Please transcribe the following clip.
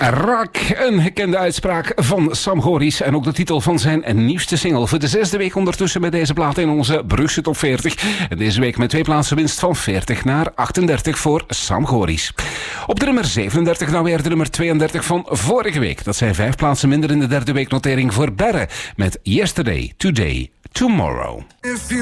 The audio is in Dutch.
Rock, een gekende uitspraak van Sam Goris en ook de titel van zijn nieuwste single. Voor de 6e week ondertussen met deze plaat in onze Brugse Top 40. En deze week met 2 plaatsen winst van 40 naar 38 voor Sam Goris. Op de nummer 37 nou weer de nummer 32 van vorige week. Dat zijn 5 plaatsen minder in de 3e week notering voor Berre met Yesterday, Today, Tomorrow.